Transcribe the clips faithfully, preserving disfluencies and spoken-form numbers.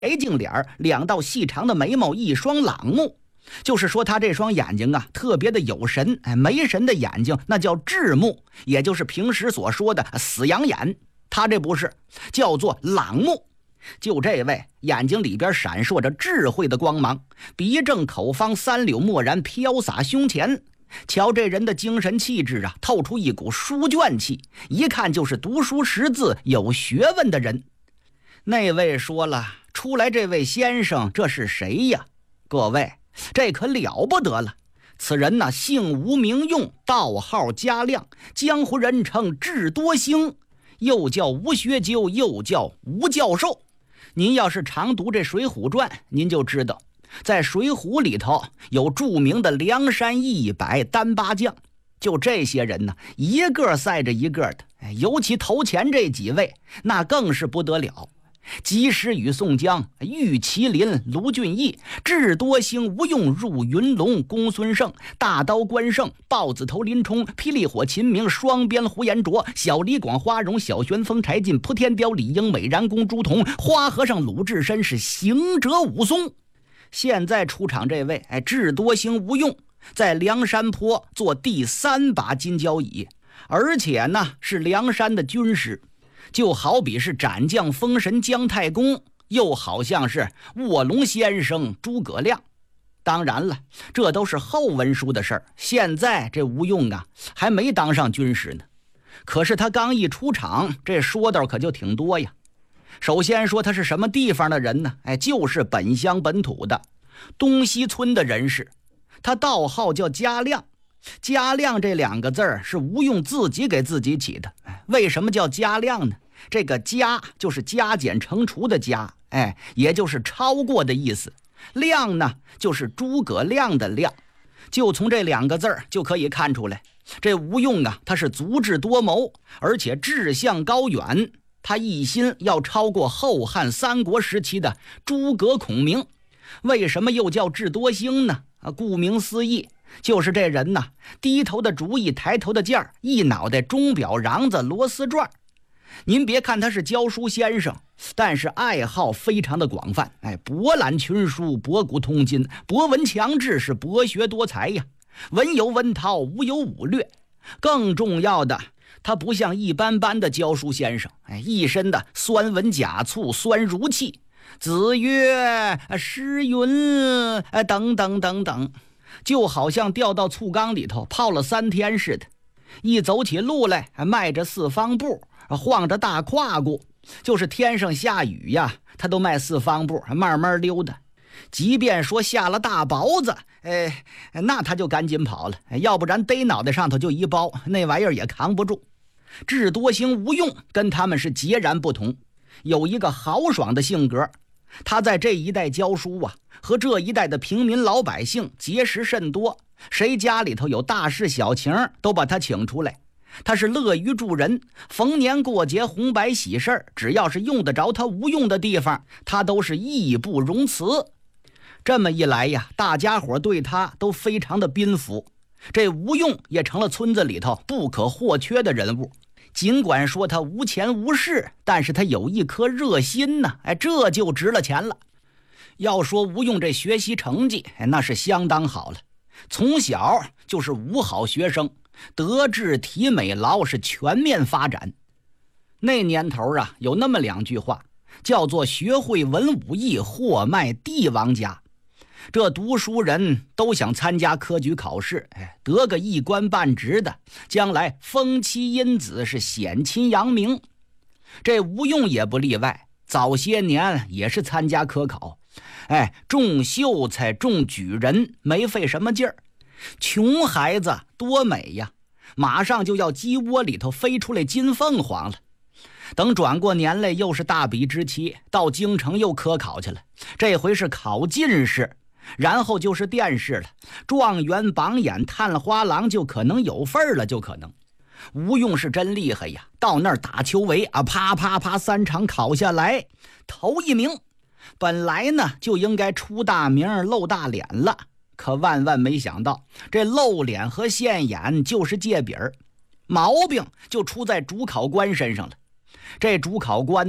净脸，两道细长的眉毛，一双朗目。就是说他这双眼睛啊特别的有神，哎，没神的眼睛那叫智目，也就是平时所说的死羊眼。他这不是，叫做朗目。就这位眼睛里边闪烁着智慧的光芒，鼻正口方，三绺漠然飘洒胸前。瞧这人的精神气质啊，透出一股书卷气，一看就是读书识字有学问的人。那位说了，出来这位先生这是谁呀？各位，这可了不得了，此人呢、啊、姓吴名用，道号嘉亮，江湖人称智多星，又叫吴学究，又叫吴教授。您要是常读这水浒传，您就知道在水浒里头有著名的梁山一百单八将，就这些人呢，一个赛着一个的，尤其头前这几位那更是不得了。及时雨宋江、玉麒麟卢俊义、智多星吴用、入云龙公孙胜、大刀关胜、豹子头林冲、霹雳火秦明、双鞭呼延灼、小李广花荣、小旋风柴进、扑天雕李应、美髯公朱仝、花和尚鲁智深，是行者武松。现在出场这位哎，智多星吴用，在梁山坡做第三把金交椅，而且呢是梁山的军师，就好比是斩将封神姜太公，又好像是卧龙先生诸葛亮。当然了，这都是后文书的事儿，现在这吴用啊还没当上军师呢。可是他刚一出场，这说道可就挺多呀。首先说他是什么地方的人呢？哎，就是本乡本土的东西村的人士。他道号叫嘉亮，嘉亮这两个字儿是吴用自己给自己起的。为什么叫嘉亮呢？这个嘉就是加减乘除的加，哎，也就是超过的意思。亮呢就是诸葛亮的亮。就从这两个字儿就可以看出来，这吴用啊他是足智多谋，而且志向高远。他一心要超过后汉三国时期的诸葛孔明。为什么又叫智多星呢？啊，顾名思义，就是这人呐，低头的主意，抬头的剑儿，一脑袋钟表瓤子螺丝转。您别看他是教书先生，但是爱好非常的广泛，哎，博览群书，博古通今，博闻强志，是博学多才呀，文有文韬，武有武略。更重要的，他不像一般般的教书先生，哎，一身的酸文假醋，酸如气，子曰诗云等等等等，就好像掉到醋缸里头泡了三天似的。一走起路来迈着四方步，晃着大胯骨，就是天上下雨呀，他都迈四方步慢慢溜达。即便说下了大雹子，哎，那他就赶紧跑了，要不然逮脑袋上头就一包，那玩意儿也扛不住。智多星吴用跟他们是截然不同，有一个豪爽的性格。他在这一带教书啊，和这一带的平民老百姓结识甚多，谁家里头有大事小情都把他请出来。他是乐于助人，逢年过节红白喜事，只要是用得着他吴用的地方，他都是义不容辞。这么一来呀，大家伙对他都非常的宾服，这吴用也成了村子里头不可或缺的人物。尽管说他无钱无势，但是他有一颗热心呢，哎，这就值了钱了。要说吴用这学习成绩，哎，那是相当好了，从小就是五好学生，德智体美劳是全面发展。那年头啊，有那么两句话，叫做学会文武艺，货卖帝王家。这读书人都想参加科举考试，哎，得个一官半职的，将来封妻荫子，是显亲扬名。这吴用也不例外，早些年也是参加科考，哎，中秀才中举人，没费什么劲儿。穷孩子多美呀，马上就要鸡窝里头飞出来金凤凰了。等转过年来，又是大比之期，到京城又科考去了，这回是考进士，然后就是殿试了，状元榜眼探花郎就可能有份了，就可能。吴用是真厉害呀，到那儿打球围啊，啪啪啪三场考下来，头一名。本来呢就应该出大名露大脸了，可万万没想到，这露脸和现眼就是借笔儿，毛病就出在主考官身上了。这主考官呢，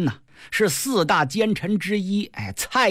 是四大奸臣之一，哎，蔡